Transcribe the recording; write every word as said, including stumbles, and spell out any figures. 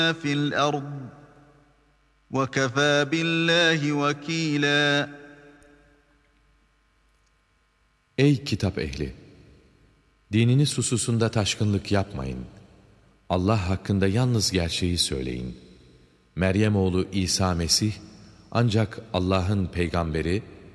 فِي الْأَرْضِ وَكَفَى بِاللّٰهِ وَكِيلًا. Ey kitap ehli! Dininiz hususunda taşkınlık yapmayın. Allah hakkında yalnız gerçeği söyleyin. Meryem oğlu İsa Mesih ancak Allah'ın peygamberi